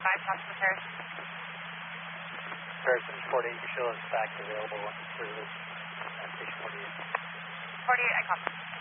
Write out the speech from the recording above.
5, talk to the Paris. Harrison 48, your show is back available for this at station 48. 48, I copy.